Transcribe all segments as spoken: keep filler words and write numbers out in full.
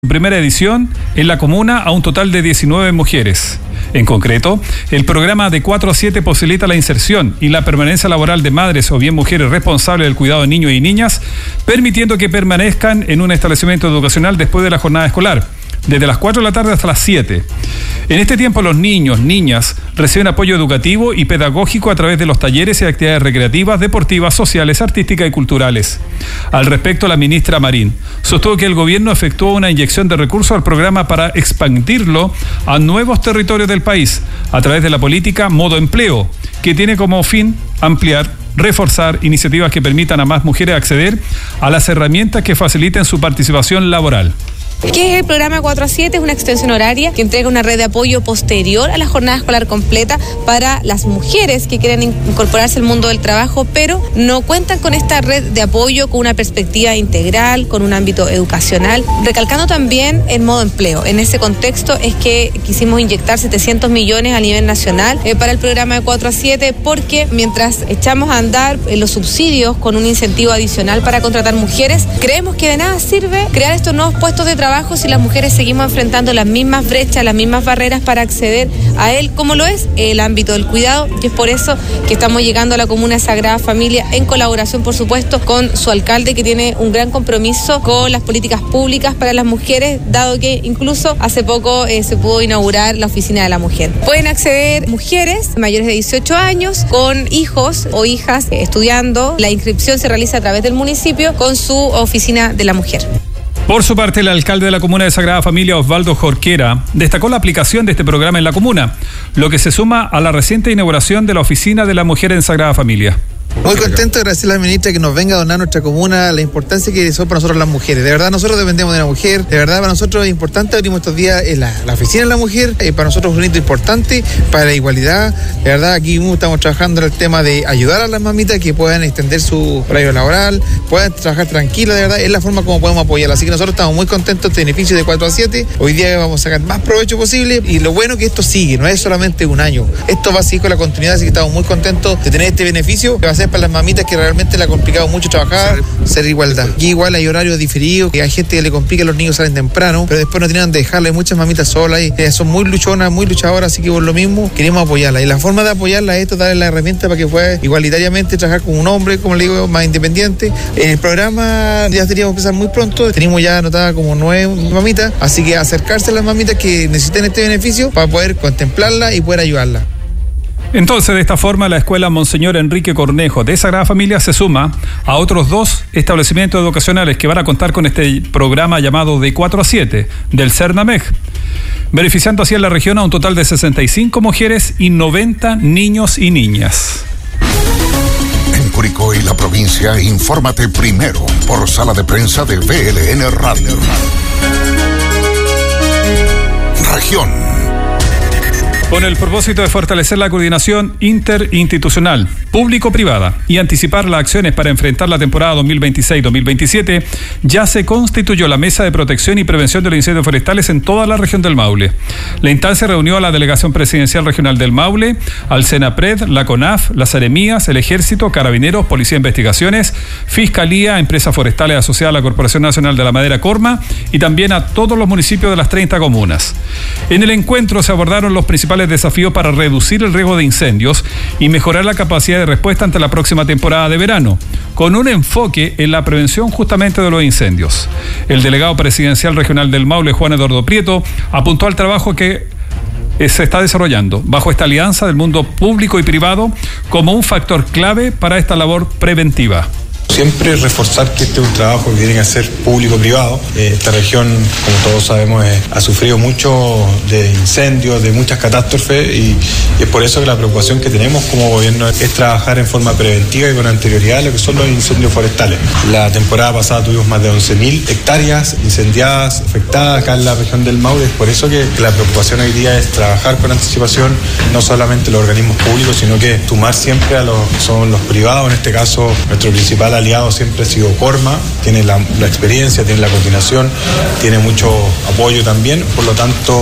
Primera edición en la comuna a un total de diecinueve mujeres. En concreto, el programa de cuatro a siete posibilita la inserción y la permanencia laboral de madres o bien mujeres responsables del cuidado de niños y niñas, permitiendo que permanezcan en un establecimiento educacional después de la jornada escolar, desde las cuatro de la tarde hasta las siete. En este tiempo los niños, niñas reciben apoyo educativo y pedagógico a través de los talleres y actividades recreativas, deportivas, sociales, artísticas y culturales. Al respecto, la ministra Marín sostuvo que el gobierno efectuó una inyección de recursos al programa para expandirlo a nuevos territorios del país a través de la política Modo Empleo, que tiene como fin ampliar, reforzar iniciativas que permitan a más mujeres acceder a las herramientas que faciliten su participación laboral. ¿Qué es el programa cuatro a siete? Es una extensión horaria que entrega una red de apoyo posterior a la jornada escolar completa para las mujeres que quieren incorporarse al mundo del trabajo, pero no cuentan con esta red de apoyo con una perspectiva integral, con un ámbito educacional, recalcando también el modo empleo. En ese contexto es que quisimos inyectar setecientos millones a nivel nacional eh, para el programa de cuatro a siete, porque mientras echamos a andar eh, los subsidios con un incentivo adicional para contratar mujeres, creemos que de nada sirve crear estos nuevos puestos de trabajo si las mujeres seguimos enfrentando las mismas brechas, las mismas barreras para acceder a él, como lo es el ámbito del cuidado, y es por eso que estamos llegando a la comuna de Sagrada Familia en colaboración, por supuesto, con su alcalde, que tiene un gran compromiso con las políticas públicas para las mujeres, dado que incluso hace poco eh, se pudo inaugurar la oficina de la mujer. Pueden acceder mujeres mayores de dieciocho años con hijos o hijas eh, estudiando. La inscripción se realiza a través del municipio con su oficina de la mujer. Por su parte, el alcalde de la comuna de Sagrada Familia, Osvaldo Jorquera, destacó la aplicación de este programa en la comuna, lo que se suma a la reciente inauguración de la oficina de la mujer en Sagrada Familia. Muy contento de agradecer a la ministra que nos venga a donar nuestra comuna, la importancia que son para nosotros las mujeres. De verdad, nosotros dependemos de la mujer. De verdad, para nosotros es importante. Abrimos estos días en la, la oficina de la mujer. Eh, para nosotros es un hito importante para la igualdad. De verdad, aquí estamos trabajando en el tema de ayudar a las mamitas que puedan extender su horario laboral, puedan trabajar tranquilas. De verdad, es la forma como podemos apoyarla. Así que nosotros estamos muy contentos de este beneficio de cuatro a siete. Hoy día vamos a sacar más provecho posible. Y lo bueno es que esto sigue, no es solamente un año. Esto va a seguir con la continuidad, así que estamos muy contentos de tener este beneficio que va a ser para las mamitas que realmente le ha complicado mucho trabajar, ser igualdad. Aquí igual hay horarios diferidos, que hay gente que le complica, los niños salen temprano, pero después no tienen de dejarle, hay muchas mamitas solas y eh, son muy luchonas, muy luchadoras, así que por lo mismo queremos apoyarla. Y la forma de apoyarla es esto, darle la herramienta para que pueda igualitariamente trabajar con un hombre, como le digo, más independiente. En el programa ya teníamos que empezar muy pronto, tenemos ya anotada como nueve mamitas, así que acercarse a las mamitas que necesiten este beneficio para poder contemplarla y poder ayudarla. Entonces, de esta forma, la Escuela Monseñor Enrique Cornejo de Sagrada Familia se suma a otros dos establecimientos educacionales que van a contar con este programa llamado de cuatro a siete del CERNAMEG, beneficiando así en la región a un total de sesenta y cinco mujeres y noventa niños y niñas. En Curicó y la provincia, infórmate primero por sala de prensa de V L N Radio. Región. Con el propósito de fortalecer la coordinación interinstitucional, público-privada y anticipar las acciones para enfrentar la temporada dos mil veintiséis dos mil veintisiete, ya se constituyó la Mesa de Protección y Prevención de los Incendios Forestales en toda la región del Maule. La instancia reunió a la Delegación Presidencial Regional del Maule, al CENAPRED, la CONAF, las Seremías, el Ejército, Carabineros, Policía de Investigaciones, Fiscalía, Empresas Forestales asociadas a la Corporación Nacional de la Madera Corma y también a todos los municipios de las treinta comunas. En el encuentro se abordaron los principales desafíos para reducir el riesgo de incendios y mejorar la capacidad de respuesta ante la próxima temporada de verano, con un enfoque en la prevención justamente de los incendios. El delegado presidencial regional del Maule, Juan Eduardo Prieto, apuntó al trabajo que se está desarrollando bajo esta alianza del mundo público y privado como un factor clave para esta labor preventiva. Siempre reforzar que este es un trabajo que tiene que ser público-privado. Eh, esta región, como todos sabemos, eh, ha sufrido mucho de incendios, de muchas catástrofes y, y es por eso que la preocupación que tenemos como gobierno es, es trabajar en forma preventiva y con anterioridad a lo que son los incendios forestales. La temporada pasada tuvimos más de once mil hectáreas incendiadas, afectadas acá en la región del Maule. Es por eso que, que la preocupación hoy día es trabajar con anticipación, no solamente los organismos públicos, sino que sumar siempre a los son los privados. En este caso, nuestro principal aliado siempre ha sido Corma, tiene la, la experiencia, tiene la coordinación, tiene mucho apoyo también, por lo tanto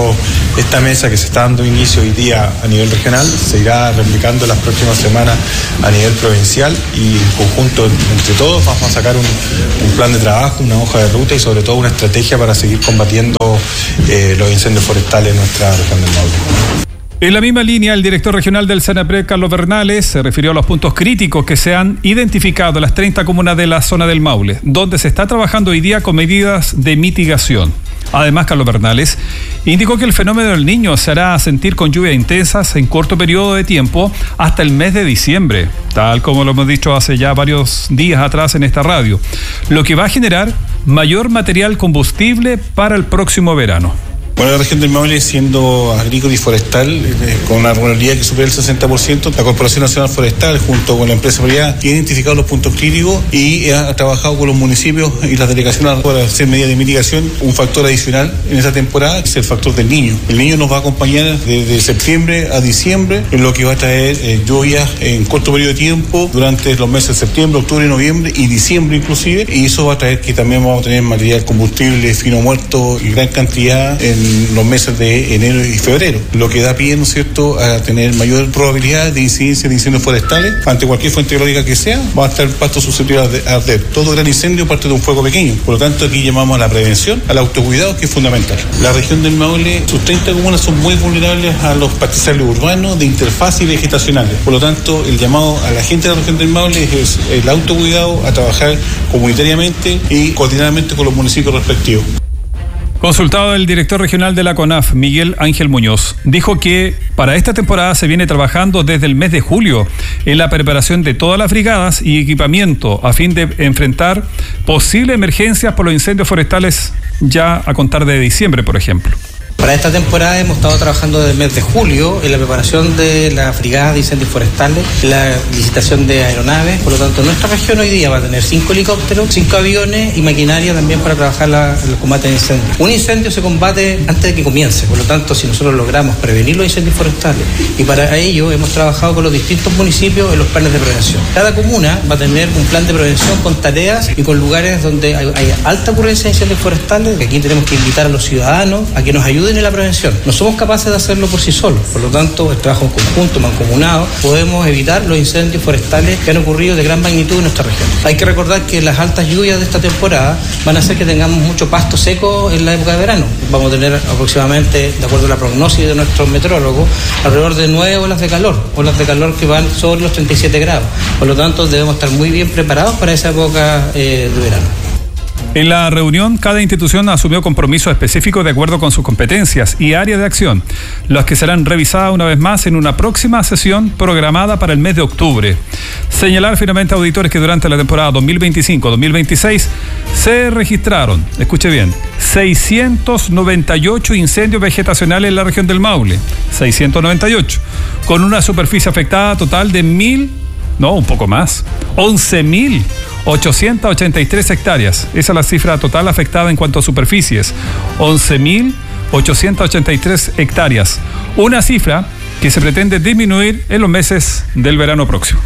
Esta mesa que se está dando inicio hoy día a nivel regional se irá replicando las próximas semanas a nivel provincial y en conjunto entre todos vamos a sacar un, un plan de trabajo, una hoja de ruta y sobre todo una estrategia para seguir combatiendo eh, los incendios forestales en nuestra región del Maule. En la misma línea, el director regional del SENAPRED, Carlos Bernales, se refirió a los puntos críticos que se han identificado en las treinta comunas de la zona del Maule, donde se está trabajando hoy día con medidas de mitigación. Además, Carlos Bernales indicó que el fenómeno del Niño se hará sentir con lluvias intensas en corto periodo de tiempo hasta el mes de diciembre, tal como lo hemos dicho hace ya varios días atrás en esta radio, lo que va a generar mayor material combustible para el próximo verano. Bueno, la región del Maule, siendo agrícola y forestal, eh, con una ruralidad que supera el sesenta por ciento, la Corporación Nacional Forestal, junto con la empresa privada, tiene identificado los puntos críticos y ha, ha trabajado con los municipios y las delegaciones para hacer medidas de mitigación. Un factor adicional en esta temporada es el factor del Niño. El Niño nos va a acompañar desde septiembre a diciembre, en lo que va a traer eh, lluvias en corto periodo de tiempo durante los meses de septiembre, octubre, noviembre y diciembre inclusive, y eso va a traer que también vamos a tener material combustible fino muerto y gran cantidad en los meses de enero y febrero, lo que da pie, ¿no es cierto?, a tener mayor probabilidad de incidencia de incendios forestales. Ante cualquier fuente ecológica que sea, va a estar el pasto susceptible a arder. Todo gran incendio parte de un fuego pequeño. Por lo tanto, aquí llamamos a la prevención, al autocuidado, que es fundamental. La región del Maule, sus treinta comunas son muy vulnerables a los pastizales urbanos de interfaz y vegetacionales. Por lo tanto, el llamado a la gente de la región del Maule es el autocuidado, a trabajar comunitariamente y coordinadamente con los municipios respectivos. Consultado el director regional de la CONAF, Miguel Ángel Muñoz, dijo que para esta temporada se viene trabajando desde el mes de julio en la preparación de todas las brigadas y equipamiento a fin de enfrentar posibles emergencias por los incendios forestales ya a contar de diciembre, por ejemplo. Para esta temporada hemos estado trabajando desde el mes de julio en la preparación de la brigada de incendios forestales, la licitación de aeronaves. Por lo tanto, nuestra región hoy día va a tener cinco helicópteros, cinco aviones y maquinaria también para trabajar la, el combate de incendios. Un incendio se combate antes de que comience. Por lo tanto, si nosotros logramos prevenir los incendios forestales, y para ello hemos trabajado con los distintos municipios en los planes de prevención. Cada comuna va a tener un plan de prevención con tareas y con lugares donde hay, hay alta ocurrencia de incendios forestales. Aquí tenemos que invitar a los ciudadanos a que nos ayuden en la prevención. No somos capaces de hacerlo por sí solos, por lo tanto, el trabajo en conjunto, mancomunado, podemos evitar los incendios forestales que han ocurrido de gran magnitud en nuestra región. Hay que recordar que las altas lluvias de esta temporada van a hacer que tengamos mucho pasto seco en la época de verano. Vamos a tener aproximadamente, de acuerdo a la prognosis de nuestros meteorólogos, alrededor de nueve olas de calor, olas de calor que van sobre los treinta y siete grados. Por lo tanto, debemos estar muy bien preparados para esa época eh, de verano. En la reunión, cada institución asumió compromisos específicos de acuerdo con sus competencias y áreas de acción, los que serán revisadas una vez más en una próxima sesión programada para el mes de octubre. Señalar finalmente, auditores, que durante la temporada dos mil veinticinco dos mil veintiséis se registraron, escuche bien, seiscientos noventa y ocho incendios vegetacionales en la región del Maule, seiscientos noventa y ocho, con una superficie afectada total de mil, no, un poco más, once mil ochocientos ochenta y tres hectáreas. Esa es la cifra total afectada en cuanto a superficies, once mil ochocientos ochenta y tres hectáreas. Una cifra que se pretende disminuir en los meses del verano próximo.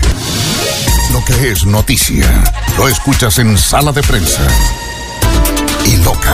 Lo que es noticia, lo escuchas en Sala de Prensa y Loca.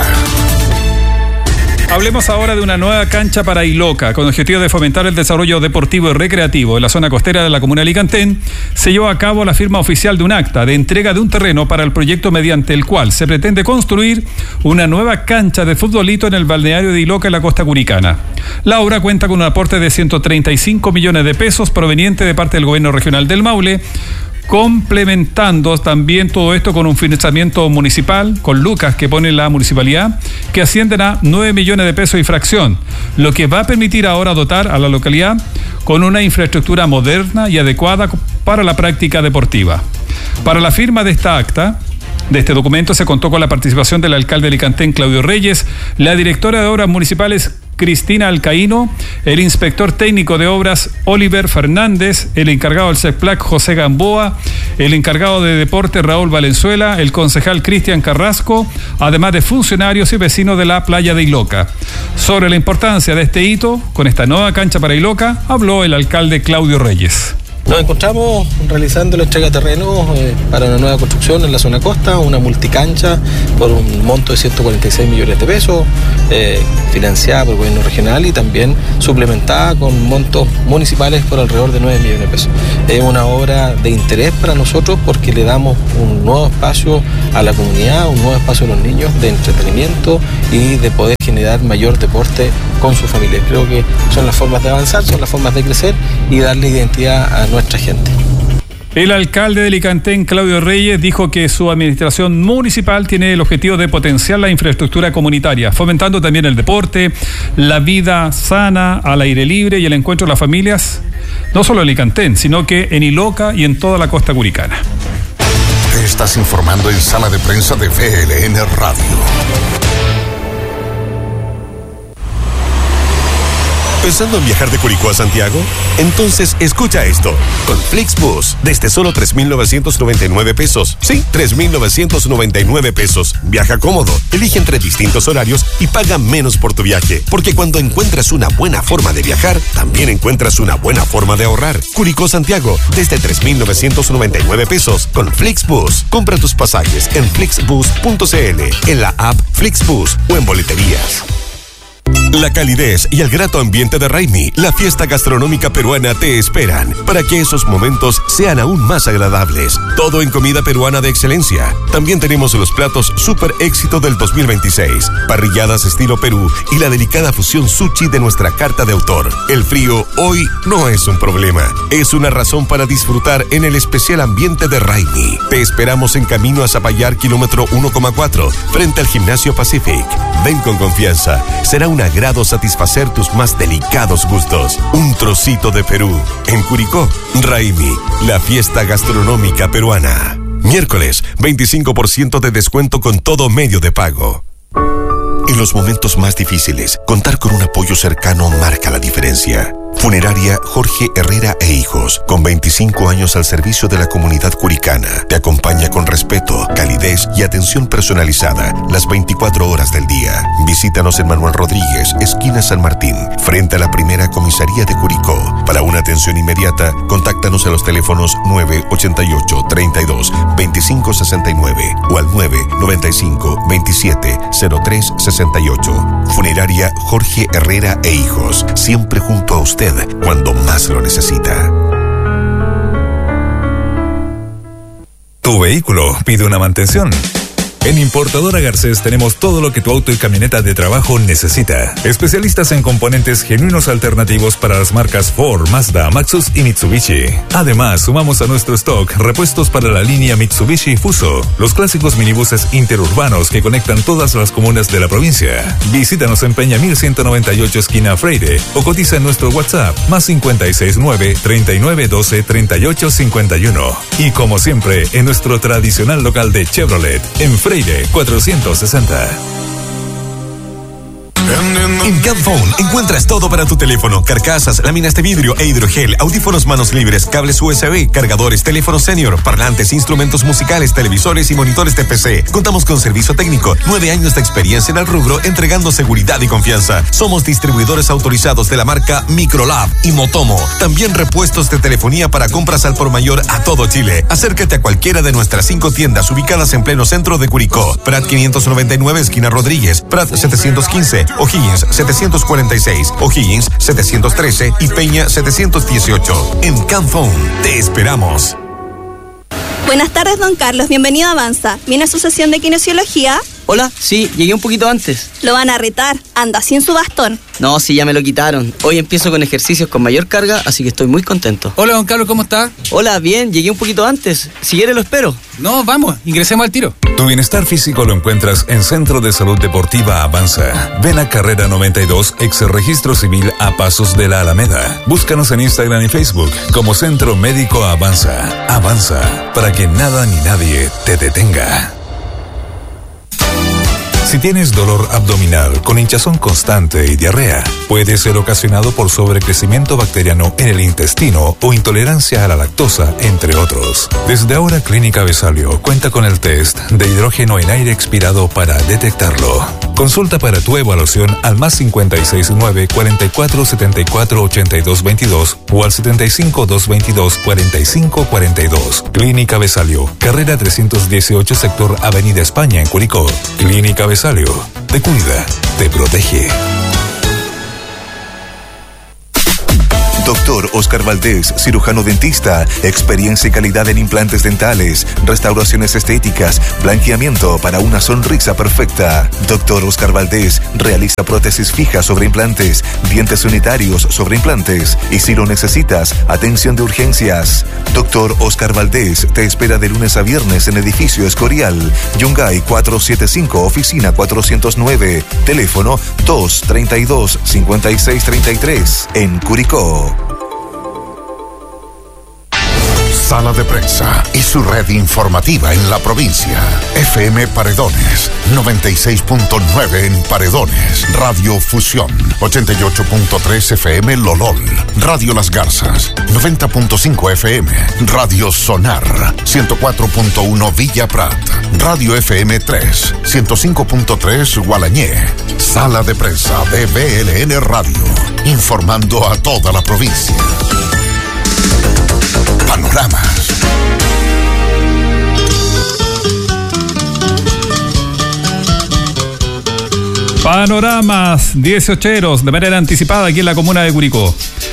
Hablemos ahora de una nueva cancha para Iloca. Con el objetivo de fomentar el desarrollo deportivo y recreativo en la zona costera de la comuna de Alicantén, se llevó a cabo la firma oficial de un acta de entrega de un terreno para el proyecto mediante el cual se pretende construir una nueva cancha de futbolito en el balneario de Iloca, en la costa curicana. La obra cuenta con un aporte de ciento treinta y cinco millones de pesos proveniente de parte del gobierno regional del Maule, complementando también todo esto con un financiamiento municipal, con lucas que pone la municipalidad, que ascienden a nueve millones de pesos y fracción, lo que va a permitir ahora dotar a la localidad con una infraestructura moderna y adecuada para la práctica deportiva. Para la firma de esta acta, de este documento, se contó con la participación del alcalde de Alicantén, Claudio Reyes, la directora de Obras Municipales, Cristina Alcaíno, el inspector técnico de obras, Oliver Fernández, el encargado del CEPLAC, José Gamboa, el encargado de deporte, Raúl Valenzuela, el concejal Cristian Carrasco, además de funcionarios y vecinos de la playa de Iloca. Sobre la importancia de este hito, con esta nueva cancha para Iloca, habló el alcalde Claudio Reyes. Nos encontramos realizando la entrega de terrenos eh, para una nueva construcción en la zona costa, una multicancha por un monto de ciento cuarenta y seis millones de pesos, eh, financiada por el gobierno regional y también suplementada con montos municipales por alrededor de nueve millones de pesos. Es una obra de interés para nosotros porque le damos un nuevo espacio a la comunidad, un nuevo espacio a los niños de entretenimiento y de poder generar mayor deporte con su familia. Creo que son las formas de avanzar, son las formas de crecer y darle identidad a nuestra gente. El alcalde de Licantén, Claudio Reyes, dijo que su administración municipal tiene el objetivo de potenciar la infraestructura comunitaria, fomentando también el deporte, la vida sana, al aire libre y el encuentro de las familias, no solo en Licantén, sino que en Iloca y en toda la costa curicana. Te estás informando en Sala de Prensa de V L N Radio. ¿Pensando en viajar de Curicó a Santiago? Entonces escucha esto. Con Flixbus, desde solo tres mil novecientos noventa y nueve pesos. Sí, tres mil novecientos noventa y nueve pesos. Viaja cómodo, elige entre distintos horarios y paga menos por tu viaje. Porque cuando encuentras una buena forma de viajar, también encuentras una buena forma de ahorrar. Curicó Santiago, desde tres mil novecientos noventa y nueve pesos. Con Flixbus, compra tus pasajes en flixbus punto c l, en la app Flixbus o en boleterías. La calidez y el grato ambiente de Raimi, la fiesta gastronómica peruana, te esperan para que esos momentos sean aún más agradables. Todo en comida peruana de excelencia. También tenemos los platos super éxito del dos mil veintiséis, parrilladas estilo Perú y la delicada fusión sushi de nuestra carta de autor. El frío hoy no es un problema, es una razón para disfrutar en el especial ambiente de Raimi. Te esperamos en camino a Zapallar, kilómetro uno coma cuatro, frente al Gimnasio Pacific. Ven con confianza, será un agrado satisfacer tus más delicados gustos. Un trocito de Perú. En Curicó, Raimi, la fiesta gastronómica peruana. Miércoles, veinticinco por ciento de descuento con todo medio de pago. En los momentos más difíciles, contar con un apoyo cercano marca la diferencia. Funeraria Jorge Herrera e Hijos, con veinticinco años al servicio de la comunidad curicana. Te acompaña con respeto, calidez y atención personalizada las veinticuatro horas del día. Visítanos en Manuel Rodríguez, esquina San Martín, frente a la primera comisaría de Curicó. Para una atención inmediata, contáctanos a los teléfonos nueve ochenta y ocho, treinta y dos, veinticinco sesenta y nueve o al nueve noventa y cinco, veintisiete, cero tres sesenta y ocho. Funeraria Jorge Herrera e Hijos, siempre junto a usted cuando más lo necesita. Tu vehículo pide una mantención. En Importadora Garcés tenemos todo lo que tu auto y camioneta de trabajo necesita. Especialistas en componentes genuinos alternativos para las marcas Ford, Mazda, Maxus y Mitsubishi. Además, sumamos a nuestro stock repuestos para la línea Mitsubishi Fuso, los clásicos minibuses interurbanos que conectan todas las comunas de la provincia. Visítanos en Peña mil ciento noventa y ocho, esquina Freire, o cotiza en nuestro WhatsApp más cincuenta y seis nueve, treinta y nueve doce, treinta y ocho cincuenta y uno. Y como siempre, en nuestro tradicional local de Chevrolet, en Freire cuatrocientos sesenta. En Camphone encuentras todo para tu teléfono: carcasas, láminas de vidrio e hidrogel, audífonos manos libres, cables U S B, cargadores, teléfonos senior, parlantes, instrumentos musicales, televisores y monitores de P C. Contamos con servicio técnico, nueve años de experiencia en el rubro, entregando seguridad y confianza. Somos distribuidores autorizados de la marca Microlab y Motomo. También repuestos de telefonía para compras al por mayor a todo Chile. Acércate a cualquiera de nuestras cinco tiendas ubicadas en pleno centro de Curicó: Prat quinientos noventa y nueve, esquina Rodríguez; Prat setecientos quince, O'Higgins setecientos cuarenta y seis, O'Higgins setecientos trece y Peña setecientos dieciocho. En Camphone te esperamos. Buenas tardes, don Carlos. Bienvenido a Avanza. ¿Viene a su sesión de kinesiología? Hola, sí, llegué un poquito antes. Lo van a retar. Anda sin su bastón. No, sí, ya me lo quitaron. Hoy empiezo con ejercicios con mayor carga, así que estoy muy contento. Hola, don Carlos, ¿cómo está? Hola, bien, llegué un poquito antes. Si quiere lo espero. No, vamos, ingresemos al tiro. Tu bienestar físico lo encuentras en Centro de Salud Deportiva Avanza. Ven a Carrera noventa y dos, ex Registro Civil, a pasos de la Alameda. Búscanos en Instagram y Facebook como Centro Médico Avanza. Avanza, para que nada ni nadie te detenga. Si tienes dolor abdominal con hinchazón constante y diarrea, puede ser ocasionado por sobrecrecimiento bacteriano en el intestino o intolerancia a la lactosa, entre otros. Desde ahora, Clínica Besalio cuenta con el test de hidrógeno en aire expirado para detectarlo. Consulta para tu evaluación al más cincuenta y seis nueve, cuarenta y cuatro, setenta y cuatro, ochenta y dos veintidós o al setenta y cinco, doscientos veintidós, cuarenta y cinco cuarenta y dos. Clínica Besalio, carrera trescientos dieciocho, sector Avenida España en Curicó. Clínica Besalio, te cuida, te protege. Doctor Oscar Valdés, cirujano dentista, experiencia y calidad en implantes dentales, restauraciones estéticas, blanqueamiento para una sonrisa perfecta. Doctor Oscar Valdés realiza prótesis fijas sobre implantes, dientes unitarios sobre implantes y si lo necesitas, atención de urgencias. Doctor Oscar Valdés te espera de lunes a viernes en edificio Escorial, Yungay cuatrocientos setenta y cinco, oficina cuatrocientos nueve, teléfono dos treinta y dos, cincuenta y seis treinta y tres en Curicó. Sala de Prensa y su red informativa en la provincia. F M Paredones, noventa y seis punto nueve en Paredones. Radio Fusión, ochenta y ocho punto tres F M Lolol. Radio Las Garzas, noventa punto cinco F M. Radio Sonar, ciento cuatro punto uno Villa Prat. Radio F M tres, ciento cinco punto tres Gualañé. Sala de Prensa de B L N Radio, informando a toda la provincia. Panoramas. Panoramas dieciocheros de manera anticipada aquí en la comuna de Curicó.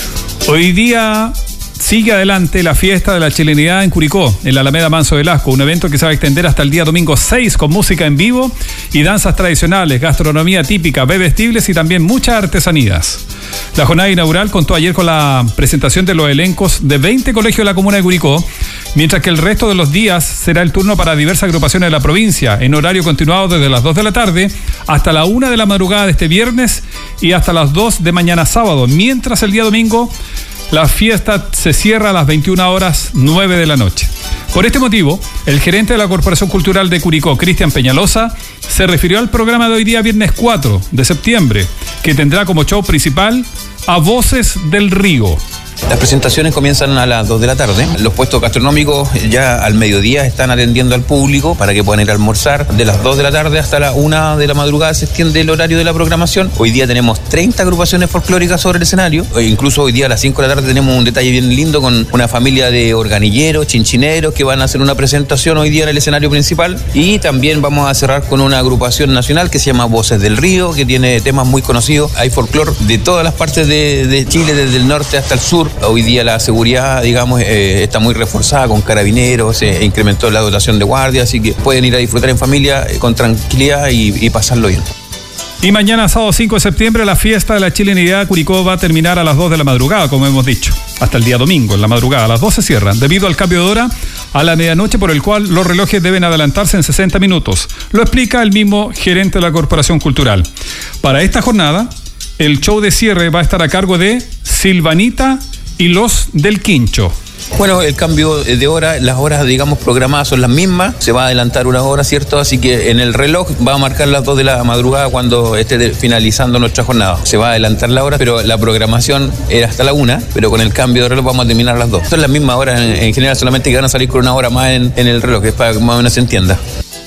Hoy día sigue adelante la fiesta de la chilenidad en Curicó, en la Alameda Manso Velasco, un evento que se va a extender hasta el día domingo seis con música en vivo y danzas tradicionales, gastronomía típica, bebestibles y también muchas artesanías. La jornada inaugural contó ayer con la presentación de los elencos de veinte colegios de la comuna de Curicó, mientras que el resto de los días será el turno para diversas agrupaciones de la provincia, en horario continuado desde las dos de la tarde hasta la una de la madrugada de este viernes y hasta las dos de mañana sábado, mientras el día domingo la fiesta se cierra a las veintiuna horas nueve de la noche. Por este motivo, el gerente de la Corporación Cultural de Curicó, Cristian Peñalosa, se refirió al programa de hoy día, viernes cuatro de septiembre, que tendrá como show principal a Voces del Río. Las presentaciones comienzan a las dos de la tarde. Los puestos gastronómicos ya al mediodía están atendiendo al público para que puedan ir a almorzar. De las dos de la tarde hasta la una de la madrugada se extiende el horario de la programación. Hoy día tenemos treinta agrupaciones folclóricas sobre el escenario. E incluso hoy día a las cinco de la tarde tenemos un detalle bien lindo con una familia de organilleros, chinchineros que van a hacer una presentación hoy día en el escenario principal. Y también vamos a cerrar con una agrupación nacional que se llama Voces del Río, que tiene temas muy conocidos. Hay folclor de todas las partes de, de Chile, desde el norte hasta el sur. Hoy día la seguridad, digamos, eh, está muy reforzada con carabineros, se eh, incrementó la dotación de guardia, así que pueden ir a disfrutar en familia eh, con tranquilidad y, y pasarlo bien. Y mañana, sábado cinco de septiembre, la fiesta de la chilenidad Curicó va a terminar a las dos de la madrugada, como hemos dicho. Hasta el día domingo, en la madrugada, a las dos se cierran, debido al cambio de hora a la medianoche, por el cual los relojes deben adelantarse en sesenta minutos. Lo explica el mismo gerente de la Corporación Cultural. Para esta jornada, el show de cierre va a estar a cargo de Silvanita y los del Quincho. Bueno, el cambio de hora, las horas, digamos, programadas son las mismas, se va a adelantar una hora, ¿cierto? Así que en el reloj va a marcar las dos de la madrugada cuando esté finalizando nuestra jornada. Se va a adelantar la hora, pero la programación era hasta la una, pero con el cambio de reloj vamos a terminar a las dos. Son las mismas horas en, en general, solamente que van a salir con una hora más en, en el reloj, que es para que más o menos se entienda.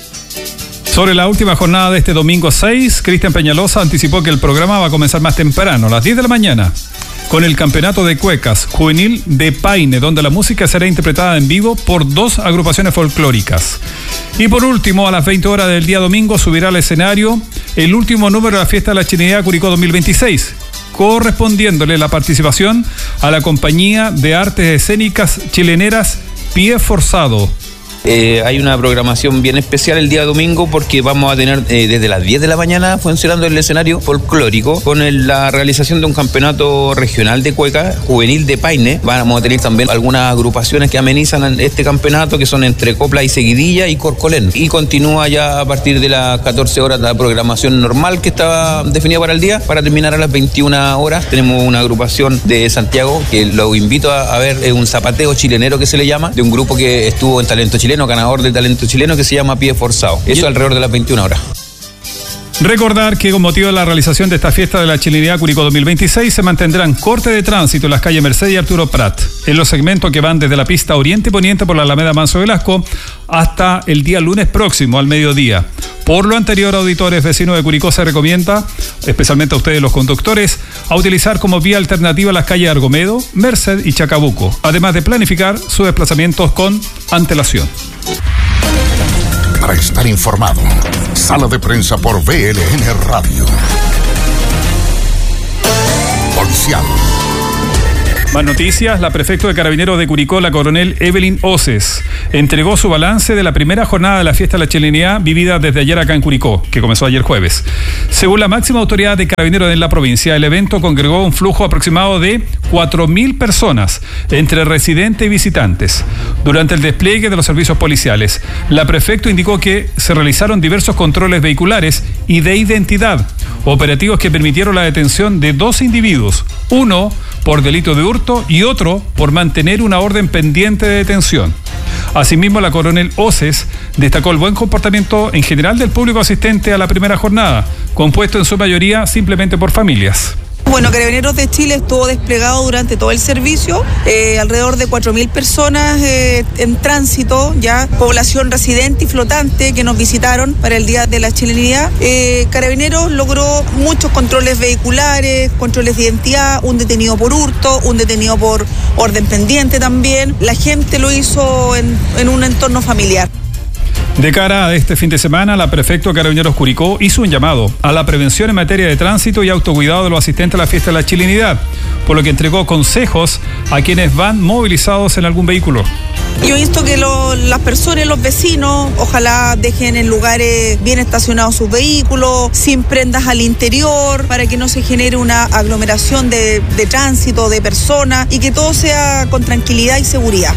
Sobre la última jornada de este domingo seis, Cristian Peñalosa anticipó que el programa va a comenzar más temprano, a las diez de la mañana, con el campeonato de cuecas juvenil de Paine, donde la música será interpretada en vivo por dos agrupaciones folclóricas. Y por último, a las veinte horas del día domingo subirá al escenario el último número de la Fiesta de la Chilenidad Curicó dos mil veintiséis, correspondiéndole la participación a la Compañía de Artes Escénicas Chileneras Pie Forzado. Eh, hay una programación bien especial el día domingo porque vamos a tener eh, desde las diez de la mañana funcionando el escenario folclórico con el, la realización de un campeonato regional de cueca juvenil de Paine. Vamos a tener también algunas agrupaciones que amenizan este campeonato, que son entre copla y seguidilla y corcolén. Y continúa ya a partir de las catorce horas la programación normal que estaba definida para el día, para terminar a las veintiuna horas. Tenemos una agrupación de Santiago que lo invito a, a ver, es un zapateo chilenero que se le llama, de un grupo que estuvo en Talento Chileno, ganador de Talento Chileno, que se llama Pie Forzado. Eso alrededor de las veintiuna horas. Recordar que con motivo de la realización de esta fiesta de la chilenidad Curicó dos mil veintiséis se mantendrán corte de tránsito en las calles Mercedes y Arturo Prat, en los segmentos que van desde la pista oriente y poniente por la Alameda Manso Velasco hasta el día lunes próximo al mediodía. Por lo anterior, auditores vecinos de Curicó se recomienda, especialmente a ustedes los conductores, a utilizar como vía alternativa las calles Argomedo, Merced y Chacabuco, además de planificar sus desplazamientos con antelación. Para estar informado, Sala de Prensa por B L N Radio. Policial. Más noticias, la prefecto de Carabineros de Curicó, la coronel Evelyn Oces, entregó su balance de la primera jornada de la fiesta de la chilenidad vivida desde ayer acá en Curicó, que comenzó ayer jueves. Según la máxima autoridad de Carabineros en la provincia, el evento congregó un flujo aproximado de cuatro mil personas, entre residentes y visitantes. Durante el despliegue de los servicios policiales, la prefecto indicó que se realizaron diversos controles vehiculares y de identidad, operativos que permitieron la detención de dos individuos, uno por delito de hurto y otro por mantener una orden pendiente de detención. Asimismo, la coronel Oces destacó el buen comportamiento en general del público asistente a la primera jornada, compuesto en su mayoría simplemente por familias. Bueno, Carabineros de Chile estuvo desplegado durante todo el servicio, eh, alrededor de cuatro mil personas eh, en tránsito, ya población residente y flotante que nos visitaron para el Día de la Chilenidad. Eh, Carabineros logró muchos controles vehiculares, controles de identidad, un detenido por hurto, un detenido por orden pendiente también. La gente lo hizo en, en un entorno familiar. De cara a este fin de semana, la prefecto de Carabineros Curicó hizo un llamado a la prevención en materia de tránsito y autocuidado de los asistentes a la fiesta de la chilenidad, por lo que entregó consejos a quienes van movilizados en algún vehículo. Yo insto que lo, las personas, los vecinos, ojalá dejen en lugares bien estacionados sus vehículos, sin prendas al interior, para que no se genere una aglomeración de, de tránsito, de personas, y que todo sea con tranquilidad y seguridad.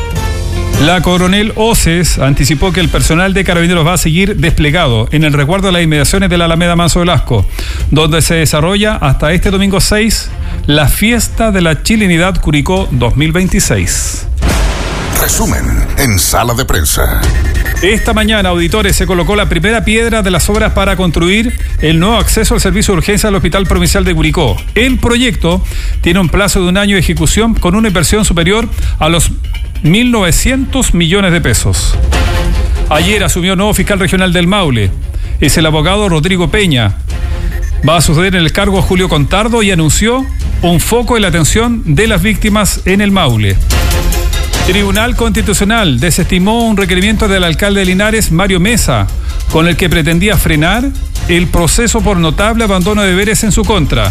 La coronel Oces anticipó que el personal de Carabineros va a seguir desplegado en el resguardo de las inmediaciones de la Alameda Manso Velasco, donde se desarrolla hasta este domingo seis la fiesta de la chilenidad Curicó dos mil veintiséis. Resumen en Sala de Prensa. Esta mañana, auditores, se colocó la primera piedra de las obras para construir el nuevo acceso al servicio de urgencia del Hospital Provincial de Curicó. El proyecto tiene un plazo de un año de ejecución con una inversión superior a los mil novecientos millones de pesos. Ayer asumió nuevo fiscal regional del Maule. Es el abogado Rodrigo Peña. Va a suceder en el cargo a Julio Contardo y anunció un foco en la atención de las víctimas en el Maule. Tribunal Constitucional desestimó un requerimiento del alcalde de Linares, Mario Mesa, con el que pretendía frenar el proceso por notable abandono de deberes en su contra.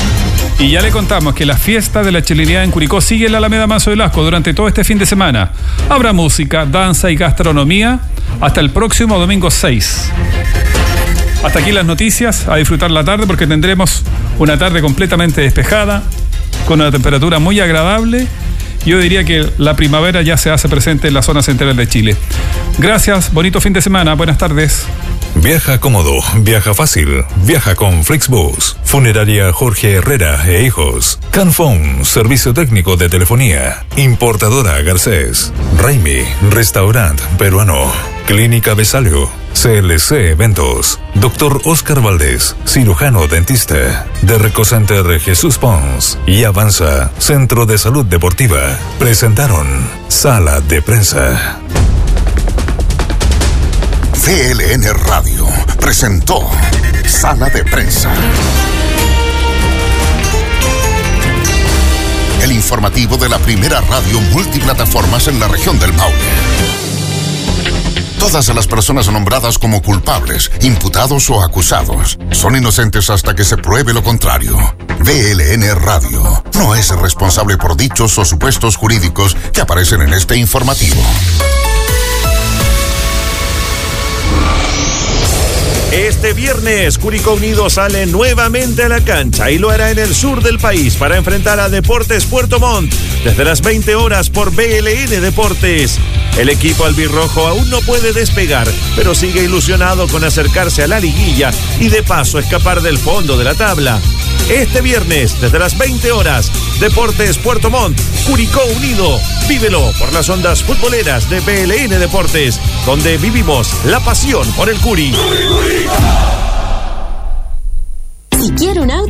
Y ya le contamos que la fiesta de la chilenidad en Curicó sigue en la Alameda Manso Velasco durante todo este fin de semana. Habrá música, danza y gastronomía hasta el próximo domingo seis. Hasta aquí las noticias, a disfrutar la tarde porque tendremos una tarde completamente despejada, con una temperatura muy agradable. Yo diría que la primavera ya se hace presente en la zona central de Chile. Gracias, bonito fin de semana, buenas tardes. Viaja cómodo, viaja fácil, viaja con Flixbus. Funeraria Jorge Herrera e Hijos. Canfón, servicio técnico de telefonía. Importadora Garcés. Raimi, restaurante peruano. Clínica Besalio. C L C Eventos. Doctor Oscar Valdés, cirujano dentista. De Recocenter Jesús Pons. Y Avanza, Centro de Salud Deportiva. Presentaron Sala de Prensa. V L N Radio presentó Sala de Prensa. El informativo de la primera radio multiplataformas en la región del Maule. Todas las personas nombradas como culpables, imputados o acusados son inocentes hasta que se pruebe lo contrario. V L N Radio no es responsable por dichos o supuestos jurídicos que aparecen en este informativo. Este viernes, Curicó Unido sale nuevamente a la cancha y lo hará en el sur del país para enfrentar a Deportes Puerto Montt desde las veinte horas por V L N Deportes. El equipo albirrojo aún no puede despegar, pero sigue ilusionado con acercarse a la liguilla y de paso escapar del fondo de la tabla. Este viernes, desde las veinte horas, Deportes Puerto Montt, Curicó Unido. Vívelo por las ondas futboleras de V L N Deportes, donde vivimos la pasión por el Curi.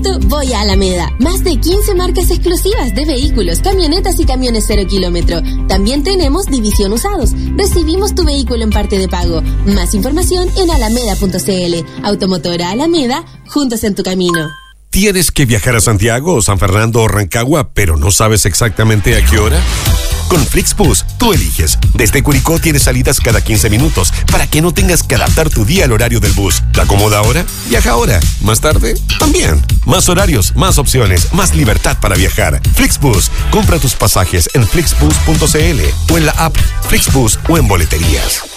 auto, voy a Alameda. Más de quince marcas exclusivas de vehículos, camionetas y camiones cero kilómetro. También tenemos división usados. Recibimos tu vehículo en parte de pago. Más información en alameda punto c l. Automotora Alameda, juntos en tu camino. ¿Tienes que viajar a Santiago, San Fernando o Rancagua, pero no sabes exactamente a qué hora? Con Flixbus, tú eliges. Desde Curicó tienes salidas cada quince minutos para que no tengas que adaptar tu día al horario del bus. ¿Te acomoda ahora? Viaja ahora. ¿Más tarde? También. Más horarios, más opciones, más libertad para viajar. Flixbus. Compra tus pasajes en flixbus punto c l o en la app Flixbus o en boleterías.